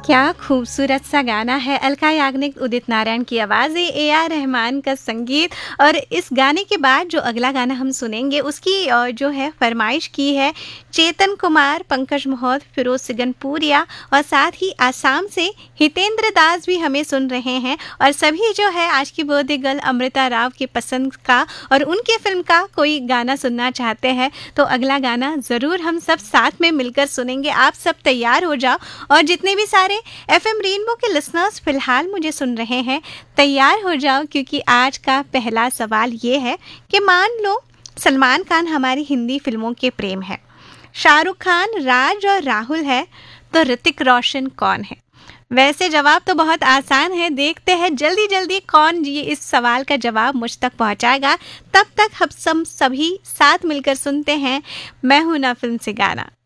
क्या खूबसूरत सा गाना है। अलका याग्निक, उदित नारायण की आवाज़ें, ए आर रहमान का संगीत। और इस गाने के बाद जो अगला गाना हम सुनेंगे उसकी जो है फरमाइश की है चेतन कुमार, पंकज मोहत, फिरोज सिगनपुरिया और साथ ही आसाम से हितेंद्र दास भी हमें सुन रहे हैं। और सभी जो है आज की बर्थडे गर्ल अमृता राव की पसंद का और उनके फिल्म का कोई गाना सुनना चाहते हैं। तो अगला गाना ज़रूर हम सब साथ में मिलकर सुनेंगे। आप सब तैयार हो जाओ और जितने भी सारे एफएम रेनबो के लिसनर्स फिलहाल मुझे सुन रहे हैं, तैयार हो जाओ क्योंकि आज का पहला सवाल ये है कि मान लो सलमान खान हमारी हिंदी फिल्मों के प्रेम है, शाहरुख खान, राज और राहुल है, तो ऋतिक रोशन कौन है? वैसे जवाब तो बहुत आसान है, देखते हैं जल्दी जल्दी कौन ये इस सवाल का जवाब मुझ तक पहुंचाएगा। तब तक हम सभी साथ मिलकर सुनते हैं मैं हूं ना फिल्म से गाना।